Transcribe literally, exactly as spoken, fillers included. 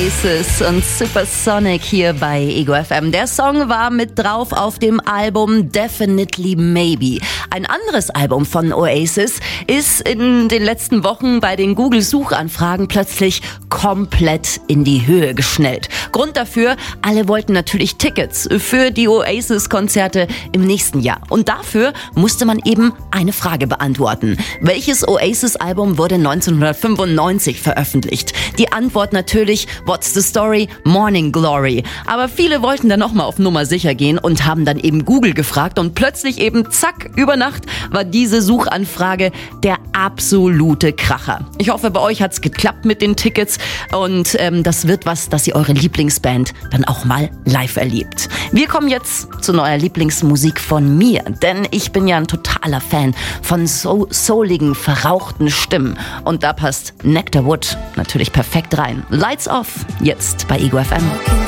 Oasis und Supersonic hier bei Ego F M. Der Song war mit drauf auf dem Album Definitely Maybe. Ein anderes Album von Oasis ist in den letzten Wochen bei den Google-Suchanfragen plötzlich komplett in die Höhe geschnellt. Grund dafür, alle wollten natürlich Tickets für die Oasis-Konzerte im nächsten Jahr. Und dafür musste man eben eine Frage beantworten. Welches Oasis-Album wurde neunzehnhundertfünfundneunzig veröffentlicht? Die Antwort natürlich, What's the Story? Morning Glory. Aber viele wollten dann nochmal auf Nummer sicher gehen und haben dann eben Google gefragt und plötzlich eben zack, über Nacht war diese Suchanfrage der absolute Kracher. Ich hoffe, bei euch hat's geklappt mit den Tickets und ähm, das wird was, dass ihr eure Lieblingsband dann auch mal live erlebt. Wir kommen jetzt zu neuer Lieblingsmusik von mir, denn ich bin ja ein totaler Fan von so souligen, verrauchten Stimmen und da passt Nectar Wood natürlich perfekt rein. Lights Off, jetzt bei Ego F M.